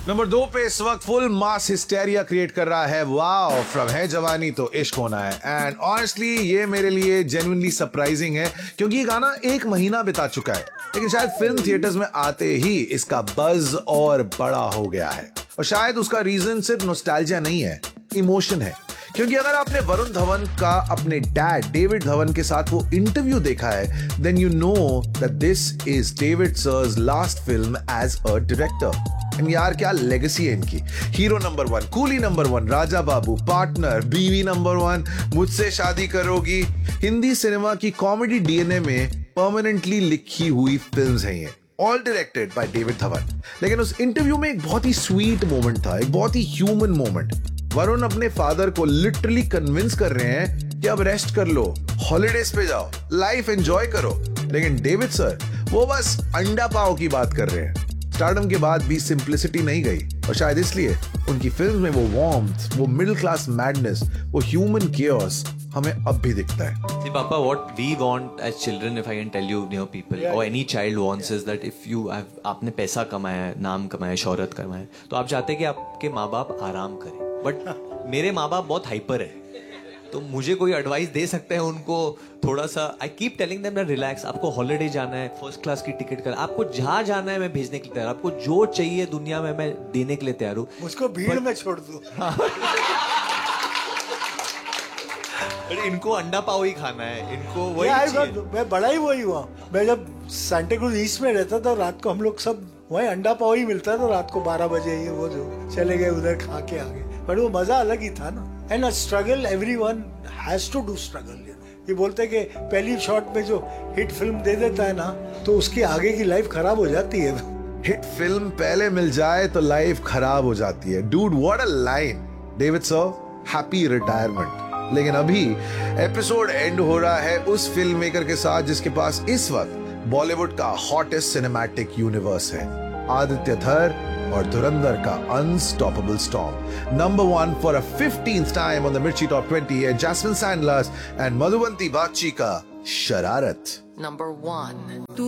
Number 2 पे इस वक्त फुल मास हिस्टेरिया क्रिएट कर रहा है वाओ फ्रॉम है जवानी तो इश्क होना है। एंड ऑनेस्टली ये मेरे लिए जेन्युइनली सरप्राइजिंग है क्योंकि ये गाना 1 महीना बिता चुका है, लेकिन शायद फिल्म थिएटर्स में आते ही इसका बज और बड़ा हो गया है। और शायद उसका रीजन सिर्फ नॉस्टैल्जिया नहीं है, इमोशन है। क्योंकि अगर आपने वरुण धवन का अपने डैड डेविड धवन के साथ वो इंटरव्यू देखा है, then you know that this is David sirs last film as a director. यार क्या लेगेसी है इनकी। Hero number 1, coolie number 1, Raja Babu, partner, बीवी नंबर 1, मुझसे शादी करोगी, हिंदी सिनेमा की कॉमेडी डीएनए में परमानेंटली लिखी हुई फिल्म्स हैं ये, all directed by David Dhawan. लेकिन उस इंटरव्यू में एक बहुत ही स्वीट मोमेंट था, एक बहुत ही ह्यूमन मोमेंट। वरुण अपने फादर को लिटरली कन्विंस कर रहे हैं कि अब रेस्ट कर लो, हॉलीडेज पे जाओ, लाइफ एंजॉय करो। लेकिन डेविड सर वो बस अंडा पाव की बात कर रहे हैं। स्टारडम के बाद भी सिंप्लिसिटी नहीं गई और शायद इसलिए उनकी फिल्म में वो वार्मथ, वो मिडिल क्लास मैडनेस, वो ह्यूमन केओस हमें अब भी दिखता है। See, Papa, what we want as children, if I can tell you, people, or any child wants is that if you have, आपने पैसा कमाया है, नाम कमाया है, शोहरत कमाया है, तो आप चाहते हैं कि आपके माँ बाप आराम करें। बट मेरे माँ बाप बहुत हाइपर है, तो मुझे कोई एडवाइस दे सकते हैं उनको थोड़ा सा। I keep telling them relax, आपको हॉलीडे जाना है, फर्स्ट क्लास की टिकट कर, आपको जहाँ जाना है मैं भेजने के लिए तैयार, आपको जो चाहिए दुनिया में मैं देने के लिए तैयार हूँ, मुझको भीड़ में छोड़ दो। इनको अंडा पाव ही खाना है, इनको वही। मैं बड़ा ही वही हुआ। मैं जब सांता क्रूज ईस्ट में रहता था, रात को हम लोग सब वही अंडा पाव ही मिलता था, रात को 12 बजे ये वो जो चले गए उधर खा के आ गए। पर वो मजा अलग ही था ना। And struggle, everyone has to do struggle. ये बोलते हैं कि पहली शॉट में जो हिट फिल्म दे देता है ना, तो उसकी आगे की लाइफ खराब हो जाती है। हिट फिल्म पहले मिल जाए तो लाइफ खराब हो जाती है। Dude what a line. David sir happy retirement. लेकिन अभी एपिसोड एंड हो रहा है उस फिल्म मेकर के साथ जिसके पास इस वक्त बॉलीवुड का हॉटेस्ट सिनेमैटिक यूनिवर्स है। आदित्य धर और धुरंधर का unstoppable storm. Number 1 for a 15th time on the मिर्ची टॉप 20 है जैस्मिन सैंडलर्स एंड मधुबंती बागची का शरारत। Number 1.